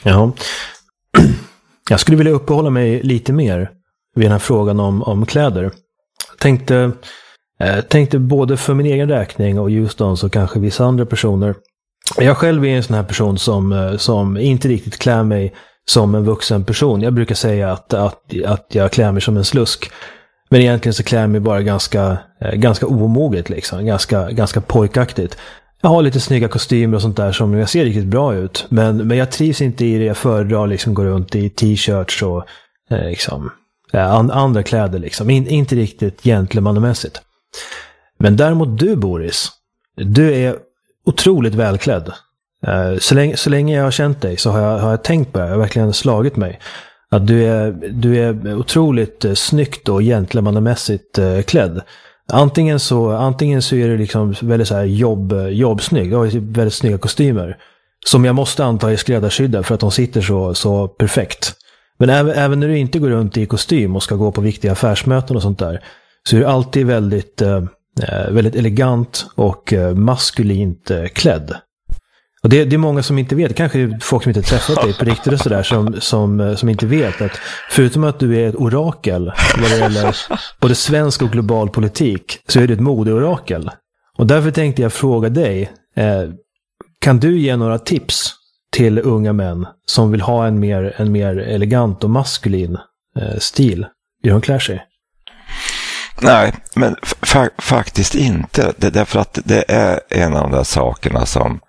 Ja. Jag skulle vilja uppehålla mig lite mer vid den här frågan om kläder. Tänkte både för min egen räkning och just då så kanske vissa andra personer. Jag själv är en sån här person som inte riktigt klär mig som en vuxen person. Jag brukar säga att jag klär mig som en slusk. Men egentligen så klär jag mig bara ganska omoget liksom. Ganska pojkaktigt. Jag har lite snygga kostymer och sånt där som jag ser riktigt bra ut. Men jag trivs inte i det. Jag föredrar liksom gå runt i t-shirts och andra kläder liksom. Inte riktigt gentlemannamässigt. Men däremot du, Boris, du är otroligt välklädd. Så länge jag har känt dig så har jag tänkt på det. Jag har verkligen slagit mig. Att du är otroligt snyggt och gentlemannamässigt klädd. Antingen så är det liksom väldigt så här jobbsnygg. Jag har väldigt snygga kostymer. Som jag måste anta är skräddarsydda för att de sitter så perfekt. Men även när du inte går runt i kostym och ska gå på viktiga affärsmöten och sånt där. Så är du alltid väldigt elegant och maskulint klädd. Och det är många som inte vet, kanske är folk som inte träffat dig på riktigt och sådär som inte vet att förutom att du är ett orakel vad det gäller både svensk och global politik så är du ett modeorakel. Och därför tänkte jag fråga dig, kan du ge några tips till unga män som vill ha en mer elegant och maskulin stil i hur de klär sig? Nej, men faktiskt inte. Därför att det är en av de där sakerna som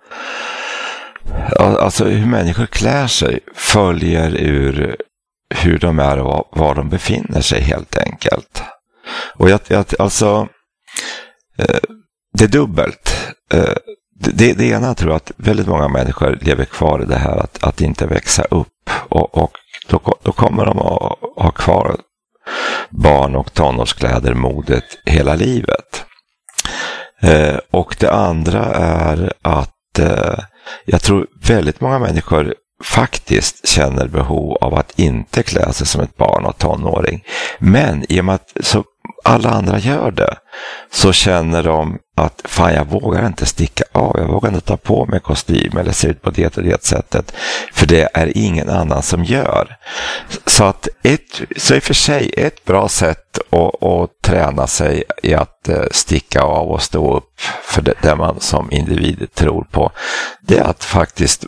alltså hur människor klär sig följer ur hur de är och var de befinner sig helt enkelt. Och alltså det är dubbelt. Det ena tror jag att väldigt många människor lever kvar i det här att inte växa upp och då kommer de att ha kvar barn- och tonårskläder modet hela livet. Och det andra är att jag tror väldigt många människor faktiskt känner behov av att inte klä sig som ett barn och tonåring. Men i och med att så alla andra gör det så känner de att fan, jag vågar inte sticka av, jag vågar inte ta på mig kostym eller se ut på det och det sättet, för det är ingen annan som gör. Så så i och för sig ett bra sätt att träna sig i att sticka av och stå upp för det man som individ tror på, det är att faktiskt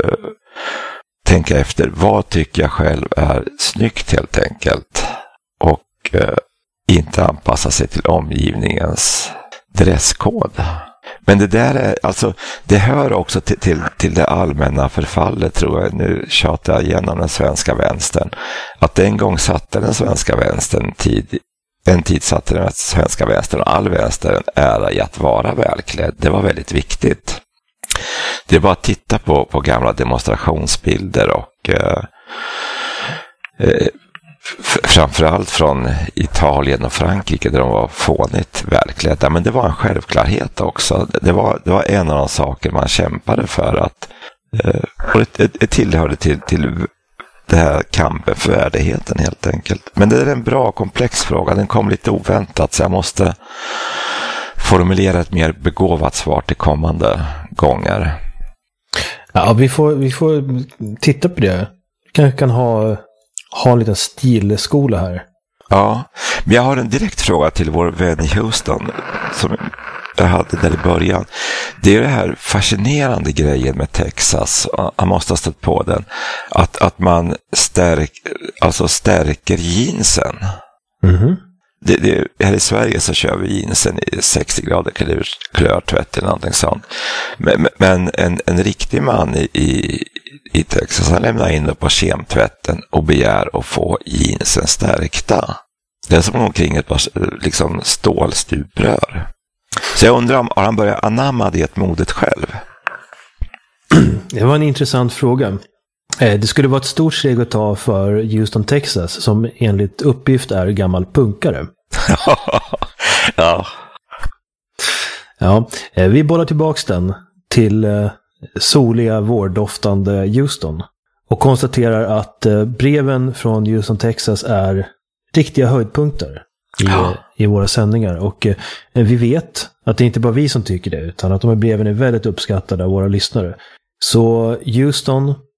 tänka efter, vad tycker jag själv är snyggt helt enkelt, och inte anpassa sig till omgivningens dresskod. Men det där är, alltså, det hör också till det allmänna förfallet, tror jag. Nu tjatar jag igenom den svenska vänstern. Att en gång satte den svenska vänstern en tid satte den svenska vänstern och all vänster en ära i att vara välklädd. Det var väldigt viktigt. Det är bara att titta på gamla demonstrationsbilder och framförallt från Italien och Frankrike där de var fånigt välklädda. Men det var en självklarhet också. Det var en av de saker man kämpade för att och det tillhörde till det här kampen för värdigheten helt enkelt. Men det är en bra komplex fråga. Den kom lite oväntat så jag måste formulera ett mer begåvat svar till kommande gånger. Ja, vi får titta på det. Kanske kan ha en liten stilskola här. Ja, men jag har en direkt fråga till vår vän i Houston som jag hade där i början. Det är det här fascinerande grejen med Texas. Han måste ha stött på den. Att man stärker jeansen. Mhm. Här i Sverige så kör vi jeansen i 60 grader kulörtvätt eller någonting sånt. Men en riktig man i Texas, han lämnar in det på kemtvätten och begär att få jeansen stärkta. Det är som omkring ett liksom stålstuprör. Så jag undrar om han börjar anamma det modet själv. Det var en intressant fråga. Det skulle vara ett stort steg att ta för Houston, Texas, som enligt uppgift är gammal punkare. Ja. Ja, vi bollar tillbaks den till soliga, vårdoftande Houston och konstaterar att breven från Houston, Texas är riktiga höjdpunkter i våra sändningar. Och vi vet att det inte bara vi som tycker det, utan att de här breven är väldigt uppskattade av våra lyssnare. Så Houston,